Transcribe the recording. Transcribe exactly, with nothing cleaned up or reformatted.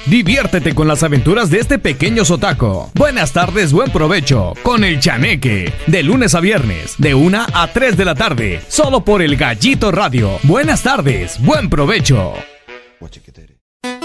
Diviértete con las aventuras de este pequeño sotaco. Buenas tardes, buen provecho con el Chaneque. De lunes a viernes, de una a tres de la tarde, solo por el Gallito Radio. Buenas tardes, buen provecho.